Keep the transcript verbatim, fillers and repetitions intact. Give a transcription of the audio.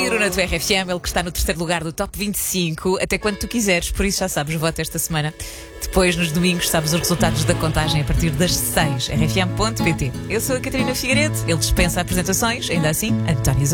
Giro na tua R F M, ele que está no terceiro lugar do Top vinte e cinco, até quando tu quiseres, por isso já sabes, vota esta semana. Depois, nos domingos, sabes os resultados da contagem a partir das seis, r f m ponto p t. Eu sou a Catarina Figueiredo, ele dispensa apresentações, ainda assim, António Zé.